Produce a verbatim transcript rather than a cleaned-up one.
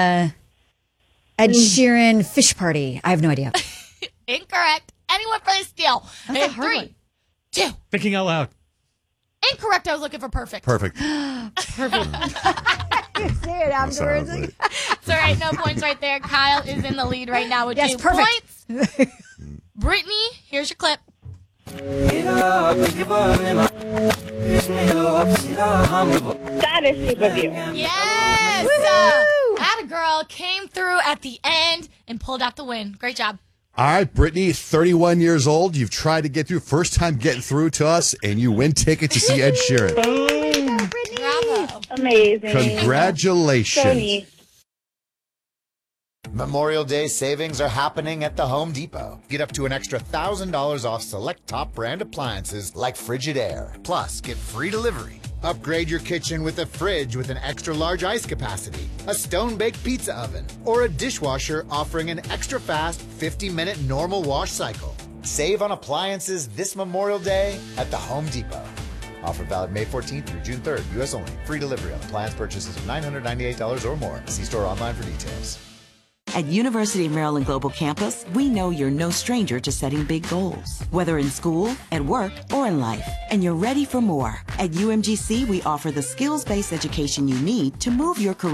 uh, Ed Sheeran Fish Party. I have no idea. Incorrect. Anyone for the steal? That's a hard three, one. two. Thinking out loud. Incorrect. I was looking for perfect. Perfect. Perfect. You say it afterwards. It's all right. No points right there. Kyle is in the lead right now with Yes, two perfect. points. Brittany, here's your clip. That is Shape of You. Yes! Uh, Atta girl came through at the end and pulled out the win. Great job. All right, Brittany, thirty-one years old. You've tried to get through. First time getting through to us, and you win tickets to see Ed Sheeran. Bravo. Amazing. Congratulations. So neat. Memorial Day savings are happening at the Home Depot. Get up to an extra one thousand dollars off select top brand appliances like Frigidaire. Plus, get free delivery. Upgrade your kitchen with a fridge with an extra large ice capacity, a stone-baked pizza oven, or a dishwasher offering an extra fast fifty minute normal wash cycle. Save on appliances this Memorial Day at the Home Depot. Offer valid May fourteenth through June third, U S only. Free delivery on appliance purchases of nine hundred ninety-eight dollars or more. See store online for details. At University of Maryland Global Campus, we know you're no stranger to setting big goals, whether in school, at work, or in life, and you're ready for more. At U M G C, we offer the skills-based education you need to move your career